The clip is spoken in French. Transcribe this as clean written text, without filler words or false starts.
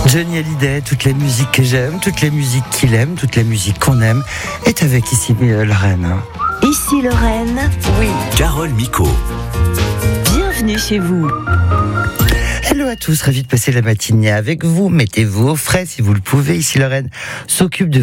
Johnny Hallyday, toutes les musiques que j'aime, toutes les musiques qu'il aime, toutes les musiques qu'on aime, est avec ici Lorraine. Ici Lorraine, Oui. Carole Micot. bienvenue chez vous. Hello à tous, ravi de passer la matinée avec vous. Mettez-vous au frais si vous le pouvez. Ici Lorraine s'occupe de